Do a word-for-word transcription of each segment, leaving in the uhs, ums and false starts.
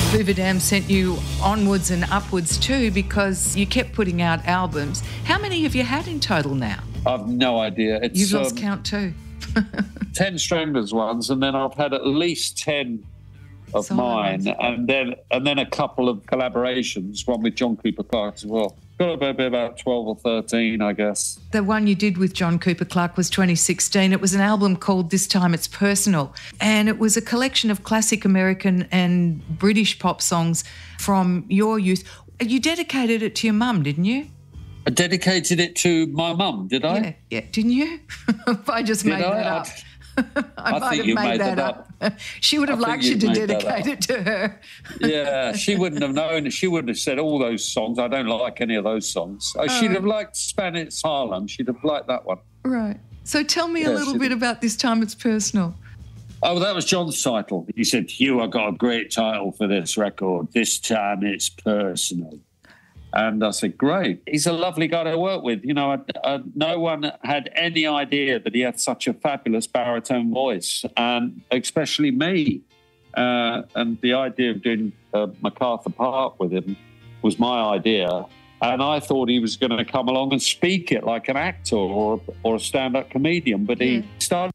Hoover Dam sent you onwards and upwards too because you kept putting out albums. How many have you had in total now? I've no idea. It's, You've lost um, count too. ten Stranglers ones, and then I've had at least ten of Solid mine, ones. and then and then a couple of collaborations, one with John Cooper Clarke as well. Got to be about twelve or thirteen, I guess. The one you did with John Cooper Clarke was twenty sixteen. It was an album called This Time It's Personal, and it was a collection of classic American and British pop songs from your youth. You dedicated it to your mum, didn't you? I dedicated it to my mum, did I? Yeah, yeah. Didn't you? I just Did made I? that up. I, I might think have you made, made that, that up. She would have I liked think you you to made that dedicate up. it to her. Yeah, she wouldn't have known. She wouldn't have said all those songs. I don't like any of those songs. Oh, she'd have liked Spanish Harlem. She'd have liked that one. Right. So tell me Yeah, a little she bit did. about This Time It's Personal. Oh, that was John's title. He said, "You have got a great title for this record. This time it's personal." And I said, great. He's a lovely guy to work with. You know, I, I, no one had any idea that he had such a fabulous baritone voice, and especially me. Uh, and the idea of doing uh, MacArthur Park with him was my idea. And I thought he was going to come along and speak it like an actor or, or a stand-up comedian, but he started...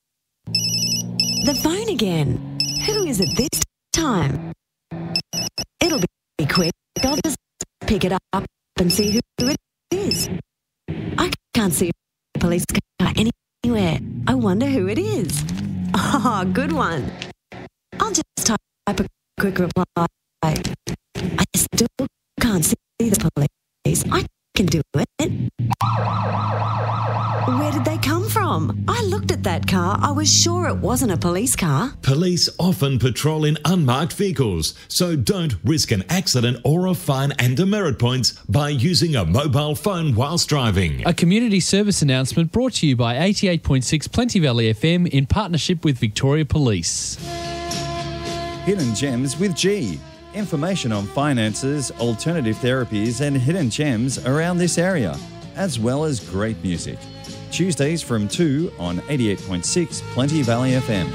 The phone again. Who is it this time? It'll be quick. I'll just pick it up and see who it is. I can't see a police car anywhere. I wonder who it is. Oh, good one. I'll just type a quick reply. I still can't see the police. I can do it. Where did they come from? I looked at that car. I was sure it wasn't a police car. Police often patrol in unmarked vehicles, so don't risk an accident or a fine and demerit points by using a mobile phone whilst driving. A community service announcement brought to you by eighty-eight point six Plenty Valley F M in partnership with Victoria Police. Hidden Gems with G. Information on finances, alternative therapies and hidden gems around this area, as well as great music. Tuesdays from two on eighty-eight point six Plenty Valley F M.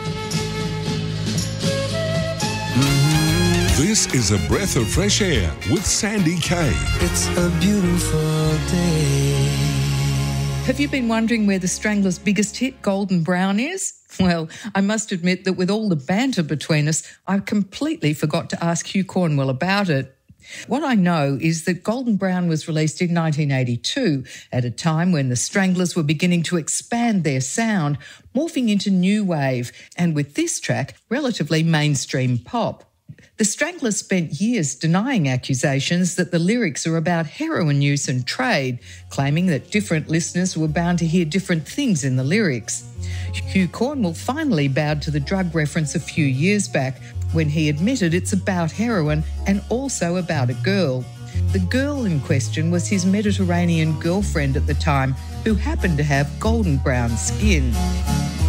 This is a breath of fresh air with Sandy Kay. It's a beautiful day. Have you been wondering where the Stranglers' biggest hit, Golden Brown, is? Well, I must admit that with all the banter between us, I completely forgot to ask Hugh Cornwell about it. What I know is that Golden Brown was released in nineteen eighty-two, at a time when the Stranglers were beginning to expand their sound, morphing into new wave, and with this track, relatively mainstream pop. The Stranglers spent years denying accusations that the lyrics are about heroin use and trade, claiming that different listeners were bound to hear different things in the lyrics. Hugh Cornwell finally bowed to the drug reference a few years back when he admitted it's about heroin and also about a girl. The girl in question was his Mediterranean girlfriend at the time, who happened to have golden brown skin.